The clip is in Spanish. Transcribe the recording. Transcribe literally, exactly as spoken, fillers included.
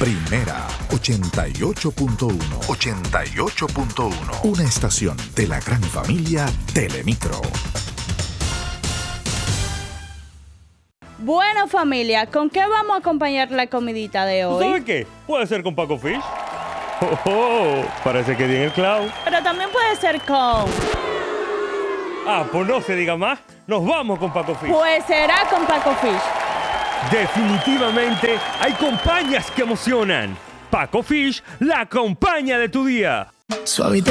Primera ochenta y ocho punto uno. ochenta y ocho punto uno. Una estación de la gran familia Telemicro. Bueno, familia, ¿con qué vamos a acompañar la comidita de hoy? ¿Sabe qué? Puede ser con Paco Fish. Oh, oh, parece que di en el clavo. Pero también puede ser con... Ah, pues no se diga más. Nos vamos con Paco Fish. Pues será con Paco Fish. Definitivamente hay compañías que emocionan. Paco Fish, la compañía de tu día. Suavita.